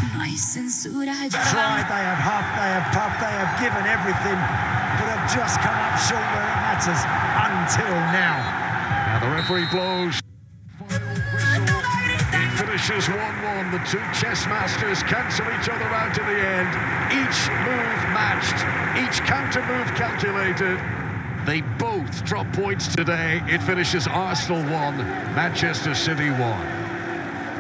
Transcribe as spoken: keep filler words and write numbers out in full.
Tried, they have huffed, they have puffed, they have given everything, but have just come up short where it matters until now. Now the referee blows. Final whistle. It finishes one one. The two chess masters cancel each other out at the end. Each move matched, each counter move calculated. They both drop points today. It finishes Arsenal one, Manchester City one.